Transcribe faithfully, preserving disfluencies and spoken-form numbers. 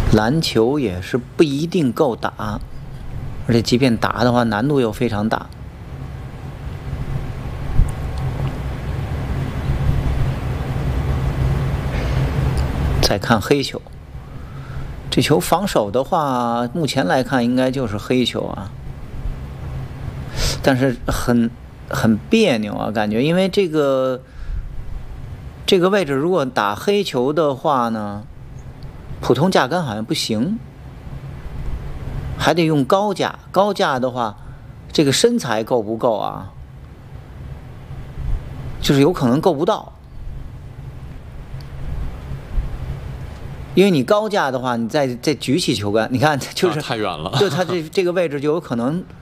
篮球也是不一定够打，而且即便打的话，难度又非常大。再看黑球，这球防守的话，目前来看应该就是黑球啊，但是很很别扭啊，感觉因为这个这个位置如果打黑球的话呢，普通架杆好像不行，还得用高架。高架的话，这个身材够不够啊？就是有可能够不到。因为你高架的话，你再再举起球杆，你看就是、 啊、太远了， 就它这这个位置就有可能